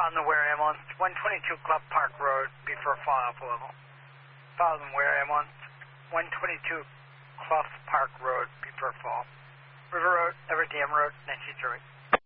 Found the Ware ambulance, 122 Clough Park Road, before fall alpha level. Found the Ware ambulance, 122 Clough Park Road, before fall. River Road, Everdam Road, 923.